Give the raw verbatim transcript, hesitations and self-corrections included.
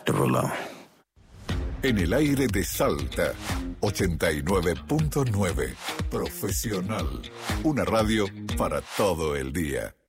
Derulo. En el aire de Salta, ochenta y nueve punto nueve. Profesional. Una radio para todo el día.